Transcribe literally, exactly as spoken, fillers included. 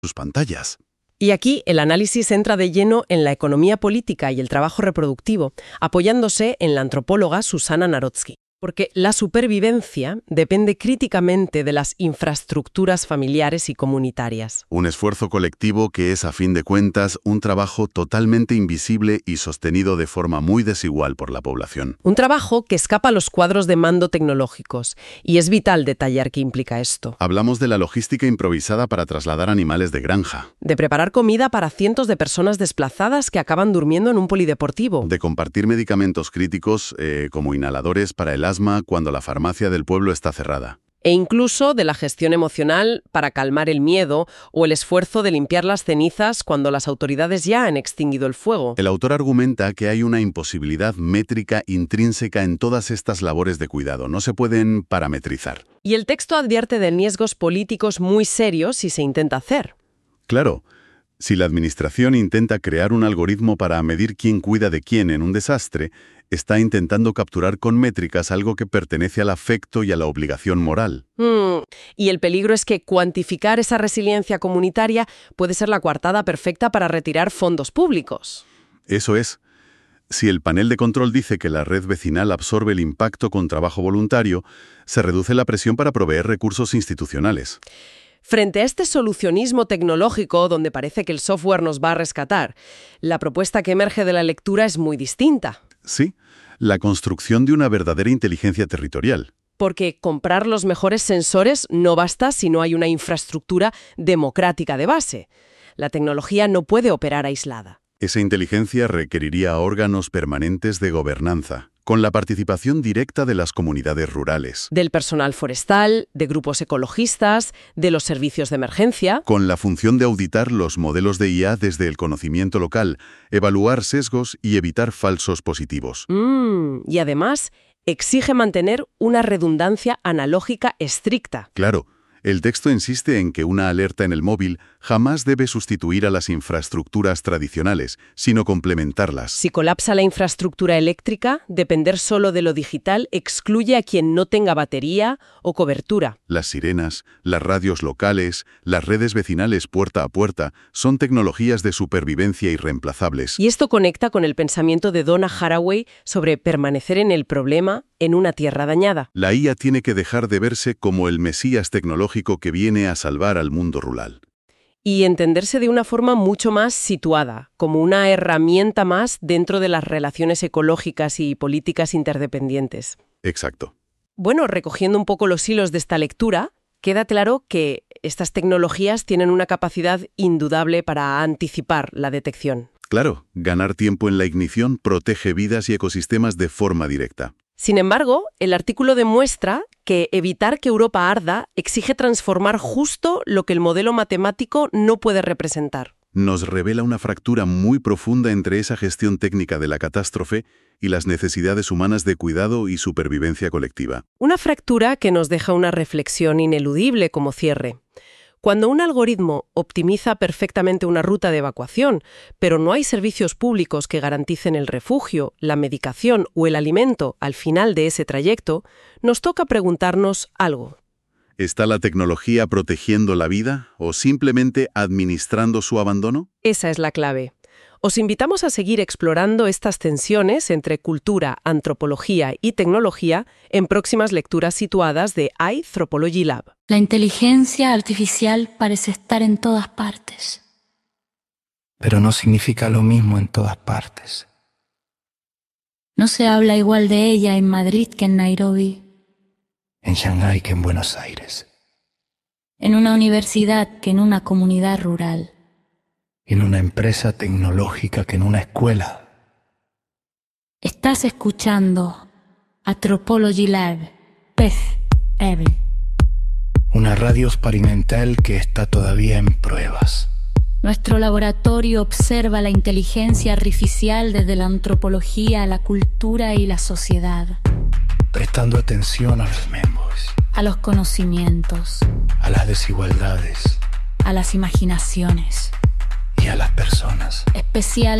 sus pantallas. Y aquí el análisis entra de lleno en la economía política y el trabajo reproductivo, apoyándose en la antropóloga Susana Narodsky. Porque la supervivencia depende críticamente de las infraestructuras familiares y comunitarias. Un esfuerzo colectivo que es, a fin de cuentas, un trabajo totalmente invisible y sostenido de forma muy desigual por la población. Un trabajo que escapa a los cuadros de mando tecnológicos, y es vital detallar qué implica esto. Hablamos de la logística improvisada para trasladar animales de granja. De preparar comida para cientos de personas desplazadas que acaban durmiendo en un polideportivo. De compartir medicamentos críticos eh, como inhaladores para el asma cuando la farmacia del pueblo está cerrada. E incluso de la gestión emocional para calmar el miedo o el esfuerzo de limpiar las cenizas cuando las autoridades ya han extinguido el fuego. El autor argumenta que hay una imposibilidad métrica intrínseca en todas estas labores de cuidado. No se pueden parametrizar. Y el texto advierte de riesgos políticos muy serios si se intenta hacer. Claro. Si la administración intenta crear un algoritmo para medir quién cuida de quién en un desastre, está intentando capturar con métricas algo que pertenece al afecto y a la obligación moral. Mm, y el peligro es que cuantificar esa resiliencia comunitaria puede ser la coartada perfecta para retirar fondos públicos. Eso es. Si el panel de control dice que la red vecinal absorbe el impacto con trabajo voluntario, se reduce la presión para proveer recursos institucionales. Frente a este solucionismo tecnológico donde parece que el software nos va a rescatar, la propuesta que emerge de la lectura es muy distinta. Sí, la construcción de una verdadera inteligencia territorial. Porque comprar los mejores sensores no basta si no hay una infraestructura democrática de base. La tecnología no puede operar aislada. Esa inteligencia requeriría órganos permanentes de gobernanza, con la participación directa de las comunidades rurales. Del personal forestal, de grupos ecologistas, de los servicios de emergencia. Con la función de auditar los modelos de I A desde el conocimiento local, evaluar sesgos y evitar falsos positivos. Mm, y además, exige mantener una redundancia analógica estricta. Claro. El texto insiste en que una alerta en el móvil jamás debe sustituir a las infraestructuras tradicionales, sino complementarlas. Si colapsa la infraestructura eléctrica, depender solo de lo digital excluye a quien no tenga batería o cobertura. Las sirenas, las radios locales, las redes vecinales puerta a puerta son tecnologías de supervivencia irreemplazables. Y esto conecta con el pensamiento de Donna Haraway sobre permanecer en el problema en una tierra dañada. La I A tiene que dejar de verse como el mesías tecnológico que viene a salvar al mundo rural. Y entenderse de una forma mucho más situada, como una herramienta más dentro de las relaciones ecológicas y políticas interdependientes. Exacto. Bueno, recogiendo un poco los hilos de esta lectura, queda claro que estas tecnologías tienen una capacidad indudable para anticipar la detección. Claro, ganar tiempo en la ignición protege vidas y ecosistemas de forma directa. Sin embargo, el artículo demuestra que evitar que Europa arda exige transformar justo lo que el modelo matemático no puede representar. Nos revela una fractura muy profunda entre esa gestión técnica de la catástrofe y las necesidades humanas de cuidado y supervivencia colectiva. Una fractura que nos deja una reflexión ineludible como cierre. Cuando un algoritmo optimiza perfectamente una ruta de evacuación, pero no hay servicios públicos que garanticen el refugio, la medicación o el alimento al final de ese trayecto, nos toca preguntarnos algo. ¿Está la tecnología protegiendo la vida o simplemente administrando su abandono? Esa es la clave. Os invitamos a seguir explorando estas tensiones entre cultura, antropología y tecnología en próximas lecturas situadas de iAnthropology Lab. La inteligencia artificial parece estar en todas partes. Pero no significa lo mismo en todas partes. No se habla igual de ella en Madrid que en Nairobi. En Shanghái que en Buenos Aires. En una universidad que en una comunidad rural. En una empresa tecnológica que en una escuela. Estás escuchando Anthropology Lab, P E T L. Una radio experimental que está todavía en pruebas. Nuestro laboratorio observa la inteligencia artificial desde la antropología, la cultura y la sociedad. Prestando atención a los membros. A los conocimientos. A las desigualdades. A las imaginaciones. Y a las personas. Especial